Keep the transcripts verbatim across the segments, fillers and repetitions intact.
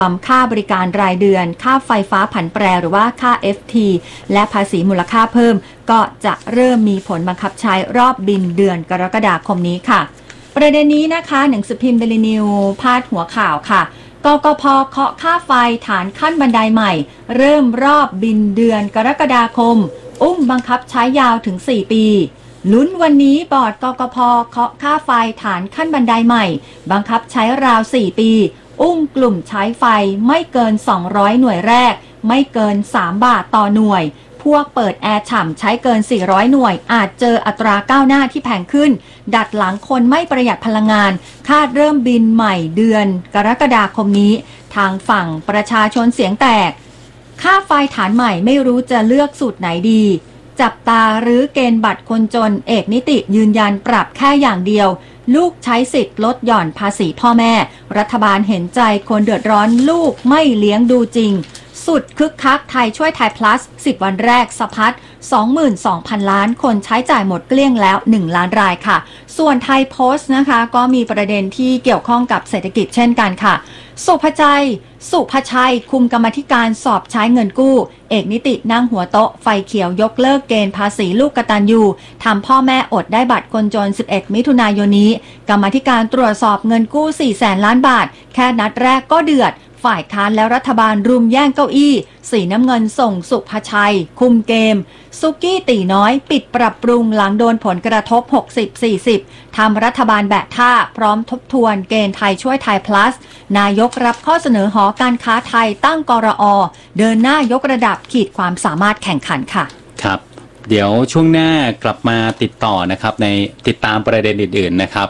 ค่าบริการรายเดือนค่าไฟฟ้าผันแปรหรือว่าค่า เอฟ ที และภาษีมูลค่าเพิ่มก็จะเริ่มมีผลบังคับใช้รอบบินเดือนกรกฎาคมนี้ค่ะประเด็นนี้นะคะหนังสือพิมพ์เดลินิวพาดหัวข่าวค่ะกกพ.เคาะค่าไฟฐานขั้นบันไดใหม่เริ่มรอบบินเดือนกรกฎาคมอุ้มบังคับใช้ยาวถึงสี่ปีลุ้นวันนี้บอร์ดกกพ.เคาะค่าไฟฐานขั้นบันไดใหม่บังคับใช้ราวสี่ปีอุ้มกลุ่มใช้ไฟไม่เกินสองร้อยหน่วยแรกไม่เกินสามบาทต่อหน่วยพวกเปิดแอร์ฉ่ำใช้เกินสี่ร้อยหน่วยอาจเจออัตราก้าวหน้าที่แพงขึ้นดัดหลังคนไม่ประหยัดพลังงานคาดเริ่มบินใหม่เดือนกรกฎาคมนี้ทางฝั่งประชาชนเสียงแตกค่าไฟฐานใหม่ไม่รู้จะเลือกสูตรไหนดีจับตาหรือเกณฑ์บัตรคนจนเอกนิติยืนยันปรับแค่อย่างเดียวลูกใช้สิทธิ์ลดหย่อนภาษีพ่อแม่รัฐบาลเห็นใจคนเดือดร้อนลูกไม่เลี้ยงดูจริงสุดคึกคักไทยช่วยไทย plus สิบวันแรกสะพัด สองหมื่นสองพัน ล้านคนใช้จ่ายหมดเกลี้ยงแล้วหนึ่งล้านรายค่ะส่วนไทยโพสต์นะคะก็มีประเด็นที่เกี่ยวข้องกับเศรษฐกิจเช่นกันค่ะสุภชัยสุภชัยคุมกรรมาธิการสอบใช้เงินกู้เอกนิตินั่งหัวโต๊ะไฟเขียวยกเลิกเกณฑ์ภาษีลูกกตัญญูทำพ่อแม่อดได้บัตรคนจนสิบเอ็ดมิถุนายนนี้กรรมาธิการตรวจสอบเงินกู้สี่แสนล้านบาทแค่นัดแรกก็เดือดฝ่ายค้านและรัฐบาลรุมแย่งเก้าอี้สีน้ำเงินส่งสุภชัยคุมเกมซุกี้ตีน้อยปิดปรับปรุงหลังโดนผลกระทบ หกสิบ สี่สิบ ทำรัฐบาลแบะท่าพร้อมทบทวนเกณฑ์ไทยช่วยไทย plus นายกรับข้อเสนอหอการค้าไทยตั้งกรอ.เดินหน้ายกระดับขีดความสามารถแข่งขันค่ะครับเดี๋ยวช่วงหน้ากลับมาติดต่อนะครับในติดตามประเด็นอื่นๆนะครับ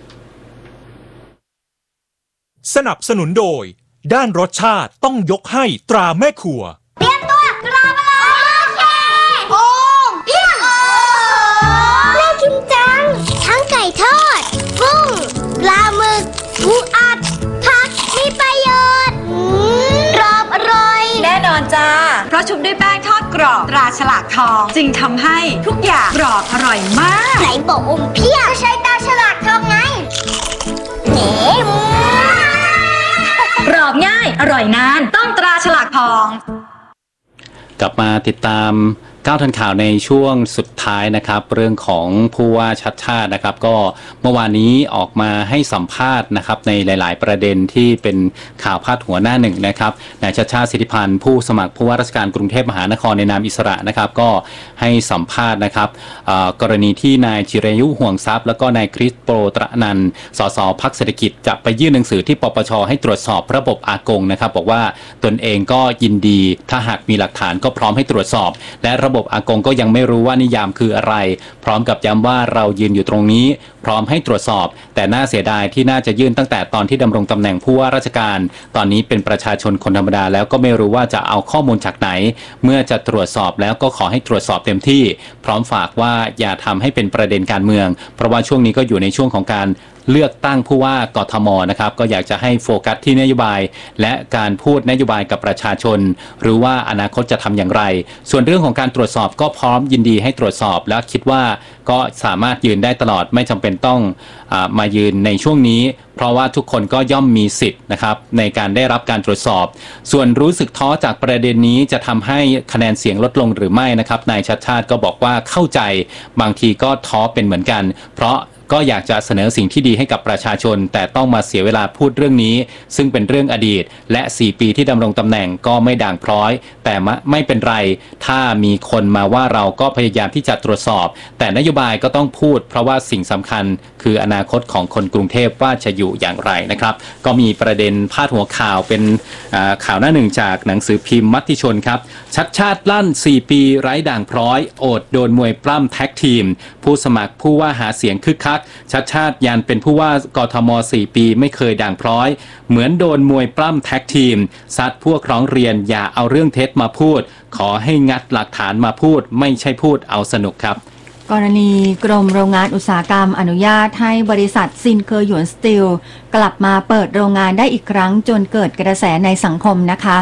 สนับสนุนโดยด้านรสชาติต้องยกให้ตราแม่ครัวเตรียมตัวกราบมาเลยโอเคโอ้มเพียงน่ากินจังทั้งไก่ทอดกุ้งปลาหมึกปูอัดผักมีประโยชน์กรอบอร่อยแน่นอนจ้าเพราะชุบด้วยแป้งทอดกรอบตราฉลากทองจึงทำให้ทุกอย่างกรอบอร่อยมากไหนบอกอมเพียงใช้ตราฉลากทองไงเนมกรอบง่ายอร่อยนานต้องตราฉลากทองกลับมาติดตามก้าวทันข่าวในช่วงสุดท้ายนะครับเรื่องของผู้ว่าชัดชาตินะครับก็เมื่อวานนี้ออกมาให้สัมภาษณ์นะครับในหลายๆประเด็นที่เป็นข่าวพาดหัวหน้าหนึ่งนะครับนายชัดชาติสิทธิพันธ์ผู้สมัครผู้ว่าราชการกรุงเทพมหานครในนามอิสระนะครับก็ให้สัมภาษณ์นะครับกรณีที่นายจิรายุห่วงทรัพย์แล้วก็นายคริสโปรตระนันท์สสพรรคเศรษฐกิจจะไปยื่นหนังสือที่ปปชให้ตรวจสอบระบบอากงนะครับบอกว่าตนเองก็ยินดีถ้าหากมีหลักฐานก็พร้อมให้ตรวจสอบและระบบอากงก็ยังไม่รู้ว่านิยามคืออะไรพร้อมกับย้ำว่าเรายืนอยู่ตรงนี้พร้อมให้ตรวจสอบแต่น่าเสียดายที่น่าจะยื่นตั้งแต่ตอนที่ดำรงตำแหน่งผู้ว่าราชการตอนนี้เป็นประชาชนคนธรรมดาแล้วก็ไม่รู้ว่าจะเอาข้อมูลจากไหนเมื่อจะตรวจสอบแล้วก็ขอให้ตรวจสอบเต็มที่พร้อมฝากว่าอย่าทำให้เป็นประเด็นการเมืองเพราะว่าช่วงนี้ก็อยู่ในช่วงของการเลือกตั้งผู้ว่ากทมนะครับก็อยากจะให้โฟกัสที่นโยบายและการพูดนโยบายกับประชาชนหรือว่าอนาคตจะทำอย่างไรส่วนเรื่องของการตรวจสอบก็พร้อมยินดีให้ตรวจสอบและคิดว่าก็สามารถยืนได้ตลอดไม่จำเป็นต้องอามายืนในช่วงนี้เพราะว่าทุกคนก็ย่อมมีสิทธิ์นะครับในการได้รับการตรวจสอบส่วนรู้สึกท้อจากประเด็นนี้จะทำให้คะแนนเสียงลดลงหรือไม่นะครับนายชัดชาติก็บอกว่าเข้าใจบางทีก็ท้อเป็นเหมือนกันเพราะก็อยากจะเสนอสิ่งที่ดีให้กับประชาชนแต่ต้องมาเสียเวลาพูดเรื่องนี้ซึ่งเป็นเรื่องอดีตและสี่ปีที่ดำรงตำแหน่งก็ไม่ด่างพร้อยแต่ไม่เป็นไรถ้ามีคนมาว่าเราก็พยายามที่จะตรวจสอบแต่นโยบายก็ต้องพูดเพราะว่าสิ่งสำคัญคืออนาคตของคนกรุงเทพว่าจะอยู่อย่างไรนะครับก็มีประเด็นพาดหัวข่าวเป็นข่าวหน้าหนึ่งจากหนังสือพิมพ์มติชนครับชัดชาติลั่นสี่ปีไร้ด่างพร้อยโอดโดนมวยปล้ำแท็กทีมผู้สมัครผู้ว่าหาเสียงคึกคักชัดชาติยันเป็นผู้ว่ากทมสี่ปีไม่เคยด่างพร้อยเหมือนโดนมวยปล้ำแท็กทีมซัดพวกร้องเรียนอย่าเอาเรื่องเท็จมาพูดขอให้งัดหลักฐานมาพูดไม่ใช่พูดเอาสนุกครับกรณีกรมโรงงานอุตสาหกรรมอนุญาตให้บริษัทซินเคอร์หยวนสตีลกลับมาเปิดโรงงานได้อีกครั้งจนเกิดกระแสในสังคมนะคะ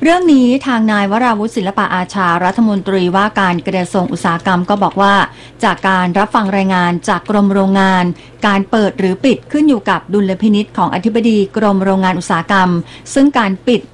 เรื่องนี้ทางนายวราวุฒิศิลปะอาชารัฐมนตรีว่าการกระทรวงอุตสาหกรรมก็บอกว่าจากการรับฟังรายงานจากกรมโรงงานการเปิดหรือปิดขึ้นอยู่กับดุลพินิจของอธิบดีกรมโรงงานอุตสาหกรรมซึ่งการปิด